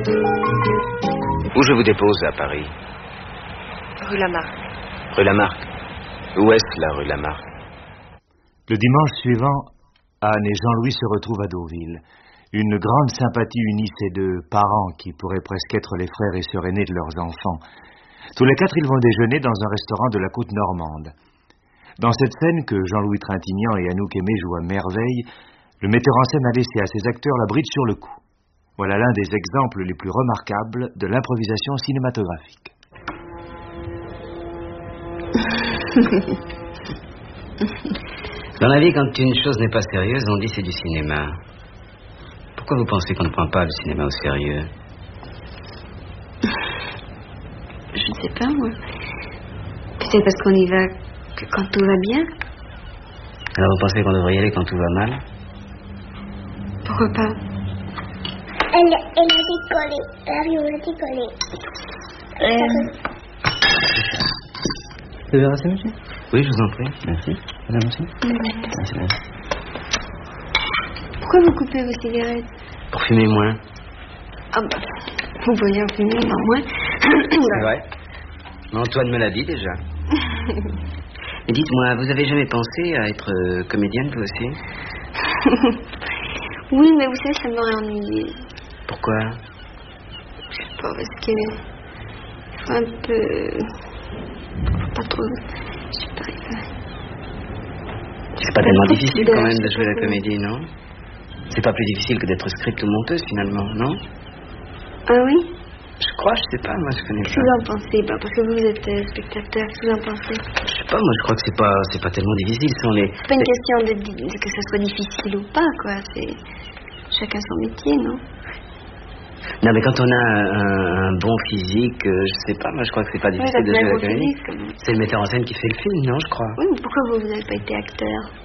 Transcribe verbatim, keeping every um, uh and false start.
Où je vous dépose à Paris? Rue Lamarck. Rue Lamarck. Où est-ce la rue Lamarck? Le dimanche suivant, Anne et Jean-Louis se retrouvent à Deauville. Une grande sympathie unit ces deux parents qui pourraient presque être les frères et sœurs aînés de leurs enfants. Tous les quatre, ils vont déjeuner dans un restaurant de la côte normande. Dans cette scène que Jean-Louis Trintignant et Anouk Aimé jouent à merveille, le metteur en scène a laissé à ses acteurs la bride sur le cou. Voilà l'un des exemples les plus remarquables de l'improvisation cinématographique. Dans la vie, quand une chose n'est pas sérieuse, on dit c'est du cinéma. Pourquoi vous pensez qu'on ne prend pas le cinéma au sérieux? Je ne sais pas, moi. Peut-être parce qu'on y va que quand tout va bien. Alors vous pensez qu'on devrait y aller quand tout va mal? Pourquoi pas? Elle, elle a décollé. L'avion a décollé. Euh... Vous verrez ça, monsieur? Oui, je vous en prie. Merci. Madame aussi? Mmh. Merci, madame. Pourquoi vous coupez vos cigarettes? Pour fumer moins. Ah bah, vous pourriez en fumer, non moins. C'est vrai. Mais Antoine me l'a dit déjà. Mais dites-moi, vous avez jamais pensé à être euh, comédienne, vous aussi? Oui, mais vous savez, ça m'aurait ennuyé. Pourquoi? Je sais pas, parce que... faut un peu... faut pas trop... je sais pas... C'est pas tellement difficile quand même de jouer la comédie, non? C'est pas plus difficile que d'être script ou monteuse finalement, non? Ah oui? Je crois, je sais pas, moi je connais Qu'est-ce pas. que vous en pensez? Bah, parce que vous êtes euh, spectateur, qu'est-ce que vous en pensez? Je sais pas, moi je crois que c'est pas, c'est pas tellement difficile si on est... C'est pas une question de, de que ce soit difficile ou pas, quoi. C'est chacun son métier, non? Non, mais quand on a un, un, un bon physique, euh, je sais pas, moi je crois que c'est pas difficile Oui, de jouer la bon comédie. physique, quand même. C'est le metteur en scène qui fait le film, non, je crois. Oui, mais pourquoi vous n'avez pas été acteur?